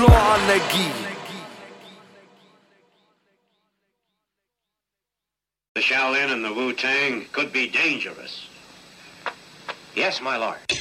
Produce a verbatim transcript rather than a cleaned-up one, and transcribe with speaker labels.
Speaker 1: blå energi.
Speaker 2: The Shaolin and the Wu-Tang could be dangerous.
Speaker 3: Yes, my lord.